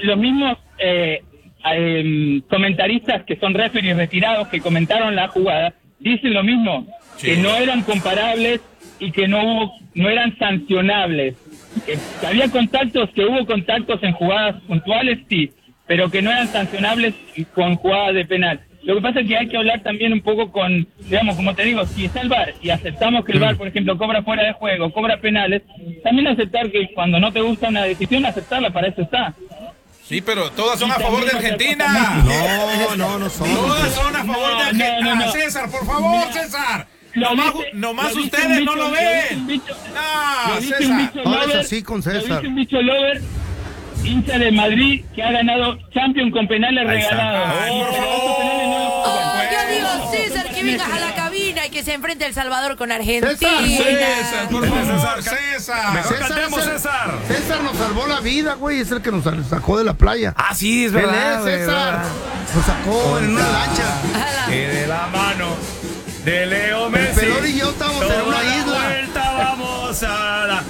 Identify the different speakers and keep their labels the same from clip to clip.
Speaker 1: los mismos comentaristas que son referees retirados que comentaron la jugada dicen lo mismo, que no eran comparables y que no eran sancionables. Que había contactos, que hubo contactos en jugadas puntuales, sí, pero que no eran sancionables con jugadas de penal. Lo que pasa es que hay que hablar también un poco con, digamos, como te digo, si está el VAR y aceptamos que el VAR, por ejemplo, cobra fuera de juego, cobra penales, también aceptar que cuando no te gusta una decisión, aceptarla, para eso está.
Speaker 2: Sí, pero todas son a favor de Argentina.
Speaker 3: No son.
Speaker 2: Todas son a favor de Argentina.
Speaker 1: No.
Speaker 2: César, por favor, César. Nomás
Speaker 1: lo
Speaker 2: ustedes
Speaker 1: bicho,
Speaker 2: no lo ven. César.
Speaker 3: No es así con César.
Speaker 1: Lo dice un bicho lover, hincha de Madrid, que ha ganado Champions con penales regalados.
Speaker 4: Yo digo, César, que vengas a la cabina y que se enfrente El Salvador con Argentina.
Speaker 2: César, por favor, César.
Speaker 5: Mejor cantemos, César.
Speaker 3: César nos salvó la vida, güey. Es el que nos sacó de la playa.
Speaker 5: Ah, sí, es verdad.
Speaker 3: Él es César. Nos sacó en una lancha.
Speaker 5: Y de la mano de Leo Messi.
Speaker 3: El Pelón y yo estamos en una isla.
Speaker 5: Vuelta vamos a la...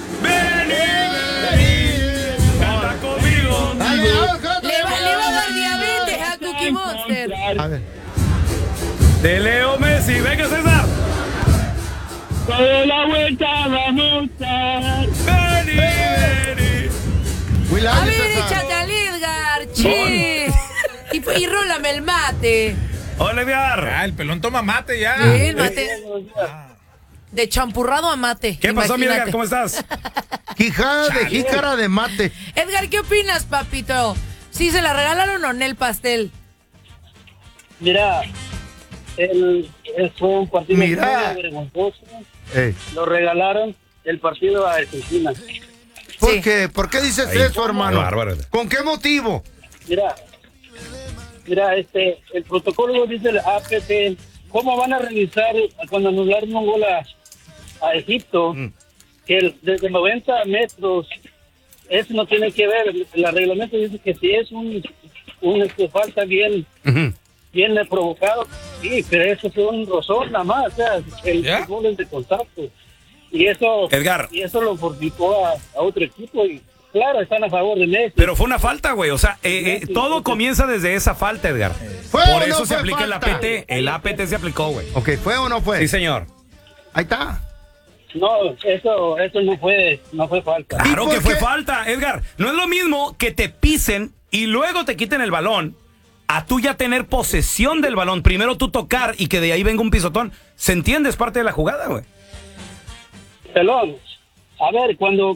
Speaker 5: Vení, canta conmigo.
Speaker 3: Dale,
Speaker 4: Le va a dar diabetes a Cookie Monster.
Speaker 3: a ver.
Speaker 5: De Leo Messi, venga César.
Speaker 1: Toda la vuelta vamos a...
Speaker 5: Vení.
Speaker 3: Will
Speaker 4: A
Speaker 3: Alex,
Speaker 4: ver,
Speaker 3: César.
Speaker 4: échate al Edgar, che. Y rólame el mate.
Speaker 5: Hola, Edgar.
Speaker 2: El pelón toma mate ya.
Speaker 4: Sí, el mate. De champurrado a mate.
Speaker 5: ¿Qué pasó, mi Edgar?
Speaker 4: Imagínate.
Speaker 5: ¿Cómo estás?
Speaker 3: Quijada de jícara de mate.
Speaker 4: Edgar, ¿qué opinas, papito? ¿Sí se la regalaron o no el pastel?
Speaker 6: Mira, fue un partido muy
Speaker 3: Mira.
Speaker 6: vergonzoso.
Speaker 3: Ey.
Speaker 6: Lo regalaron el partido a Argentina.
Speaker 3: ¿Por
Speaker 4: Sí.
Speaker 3: qué? ¿Por qué dices
Speaker 5: Ay,
Speaker 3: eso, hermano?
Speaker 5: qué bárbaro.
Speaker 3: ¿Con qué motivo?
Speaker 6: Mira, el protocolo dice el APT. ¿Cómo van a revisar cuando anularon un gol a Egipto? Que desde 90 metros, eso no tiene que ver. El reglamento dice que si es un falta bien provocado, sí, pero eso es un rozón nada más. O sea, el gol es de contacto. Y eso,
Speaker 5: Edgar.
Speaker 6: y eso lo fortificó a otro equipo. Y claro, están a favor de Messi.
Speaker 5: Pero fue una falta, güey. O sea, todo comienza desde esa falta, Edgar.
Speaker 3: ¿Fue
Speaker 5: Por
Speaker 3: o
Speaker 5: eso
Speaker 3: no
Speaker 5: se
Speaker 3: fue
Speaker 5: aplica
Speaker 3: falta?
Speaker 5: el APT. El APT se aplicó, güey.
Speaker 3: Ok, ¿fue o no fue?
Speaker 5: Sí, señor.
Speaker 3: Ahí está.
Speaker 6: No, eso no fue falta.
Speaker 5: Claro
Speaker 3: por
Speaker 5: que fue
Speaker 3: qué?
Speaker 5: falta, Edgar. No es lo mismo que te pisen y luego te quiten el balón a tú ya tener posesión del balón. Primero tú tocar y que de ahí venga un pisotón. ¿Se entiende? Es parte de la jugada, güey.
Speaker 6: Pelón, a ver, cuando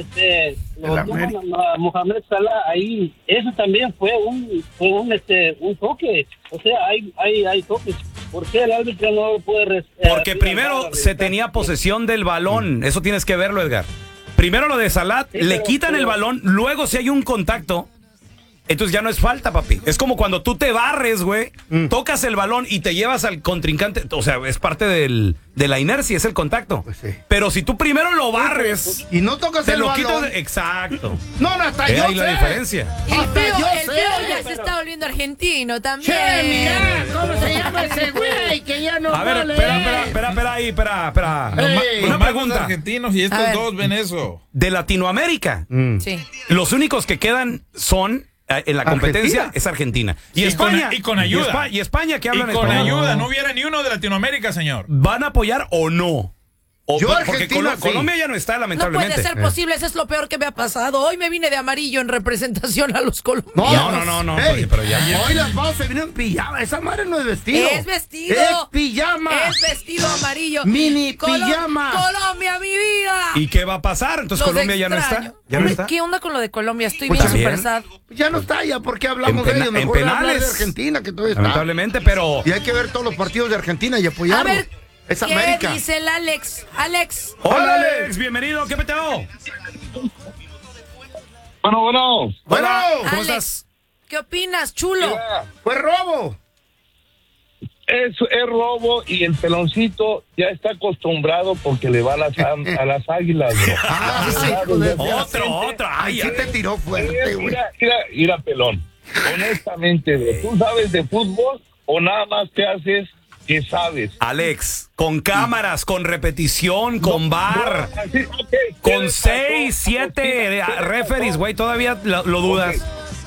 Speaker 6: a Mohamed Salah ahí, eso también fue un toque. O sea, hay toques. ¿Por qué el árbitro no puede
Speaker 5: Porque primero se tenía posesión del balón. Eso tienes que verlo, Edgar. Primero lo de Salah,
Speaker 6: Sí,
Speaker 5: le
Speaker 6: pero-
Speaker 5: quitan el balón, luego si hay un contacto, entonces ya no es falta, papi. Es como cuando tú te barres, güey, tocas el balón y te llevas al contrincante. O sea, es parte de la inercia, es el contacto.
Speaker 3: Pues sí.
Speaker 5: Pero si tú primero lo barres,
Speaker 3: Y no tocas
Speaker 5: te
Speaker 3: el
Speaker 5: lo
Speaker 3: balón.
Speaker 5: quitas. Exacto.
Speaker 3: No, hasta
Speaker 5: Es
Speaker 3: yo
Speaker 5: ahí la
Speaker 3: sé.
Speaker 5: diferencia.
Speaker 4: El
Speaker 3: Hasta
Speaker 4: feo,
Speaker 3: yo
Speaker 4: el
Speaker 3: sé.
Speaker 4: feo ya se está volviendo argentino también.
Speaker 3: Che, mira, ¿cómo se llama ese güey? Que ya no
Speaker 5: A ver,
Speaker 3: vale.
Speaker 5: espera ahí, espera.
Speaker 3: Ey.
Speaker 5: Una
Speaker 2: Nomás los
Speaker 5: pregunta.
Speaker 2: argentinos y
Speaker 4: A
Speaker 2: estos
Speaker 4: ver.
Speaker 2: dos ven eso.
Speaker 5: De Latinoamérica,
Speaker 4: Sí.
Speaker 5: los únicos que quedan son en la competencia
Speaker 3: Argentina.
Speaker 5: es Argentina. Y
Speaker 2: Y con-
Speaker 5: España.
Speaker 2: y con ayuda.
Speaker 5: Y España que
Speaker 2: Y
Speaker 5: hablan
Speaker 2: con
Speaker 5: español.
Speaker 2: ayuda, no hubiera ni uno de Latinoamérica, señor.
Speaker 5: ¿Van a apoyar o no?
Speaker 3: Yo,
Speaker 5: porque
Speaker 3: Argentina, sí.
Speaker 5: Colombia ya no está,
Speaker 4: No
Speaker 5: lamentablemente.
Speaker 4: puede ser posible, eso es lo peor que me ha pasado. Hoy me vine de amarillo en representación a los colombianos.
Speaker 5: No,
Speaker 3: Ey,
Speaker 5: pero ya.
Speaker 3: Hoy las vamos se vienen en pijama. Esa madre no es vestido.
Speaker 4: Es vestido.
Speaker 3: Es pijama.
Speaker 4: Es vestido amarillo.
Speaker 3: Mini pijama.
Speaker 4: Colombia, mi vida.
Speaker 5: ¿Y qué va a pasar? Entonces
Speaker 4: Los
Speaker 5: Colombia ya no
Speaker 4: extraño.
Speaker 5: está. ¿Ya no está?
Speaker 4: ¿Qué onda con lo de Colombia? Estoy
Speaker 3: Pues
Speaker 4: bien
Speaker 5: también.
Speaker 4: super sad.
Speaker 3: Ya no está, ya. ¿Por qué hablamos
Speaker 5: En
Speaker 3: de ellos?
Speaker 5: pena-
Speaker 3: Mejor
Speaker 5: en
Speaker 3: hablar de
Speaker 5: penales.
Speaker 3: Argentina, que todavía está.
Speaker 5: Lamentablemente, pero.
Speaker 3: Y hay que ver todos los partidos de Argentina y
Speaker 4: A
Speaker 3: apoyarlos.
Speaker 4: ver,
Speaker 3: Es
Speaker 4: ¿qué
Speaker 3: América.
Speaker 4: dice el Alex? Alex.
Speaker 5: Hola, Alex, bienvenido. ¿Qué peteo?
Speaker 6: Bueno.
Speaker 3: Bueno,
Speaker 5: ¿Cómo
Speaker 4: Alex,
Speaker 5: estás?
Speaker 4: ¿qué opinas, chulo?
Speaker 3: fue robo.
Speaker 7: Es robo y el peloncito ya está acostumbrado porque le va a las águilas, bro.
Speaker 3: Ah, sí, hijo de-
Speaker 5: Otro.
Speaker 3: Ay,
Speaker 5: Ay,
Speaker 3: sí te tiró fuerte, güey.
Speaker 7: Mira, pelón. Honestamente, bro, ¿tú sabes de fútbol o nada más te haces que sabes?
Speaker 5: Alex, con cámaras, con repetición, con VAR,
Speaker 7: Así, ok, ¿qué
Speaker 5: con
Speaker 7: le pasó?
Speaker 5: 6, 7 referees, güey, todavía lo dudas.
Speaker 7: Ok,